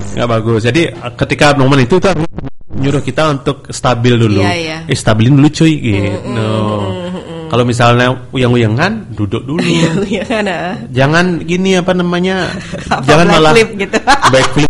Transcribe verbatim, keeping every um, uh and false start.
Nggak bagus. Jadi ketika momen itu tuh nyuruh kita untuk stabil dulu. Iya, iya. Eh stabilin dulu cuy gitu. Kalau misalnya uyang-uyangan, duduk dulu. Uyang-uyangan, ah. Jangan gini apa namanya? Apa jangan malah backflip gitu. backflip